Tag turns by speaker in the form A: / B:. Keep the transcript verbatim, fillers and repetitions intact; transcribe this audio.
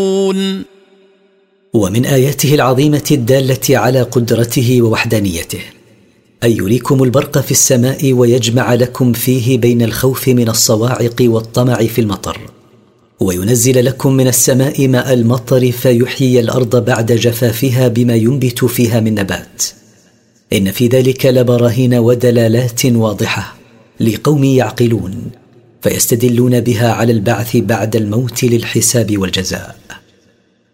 A: ومن آياته العظيمة الدالة على قدرته ووحدانيته أن يريكم البرق في السماء ويجمع لكم فيه بين الخوف من الصواعق والطمع في المطر، وينزل لكم من السماء ماء المطر فيحيي الأرض بعد جفافها بما ينبت فيها من نبات. إن في ذلك لبراهين ودلالات واضحة لقوم يعقلون فيستدلون بها على البعث بعد الموت للحساب والجزاء.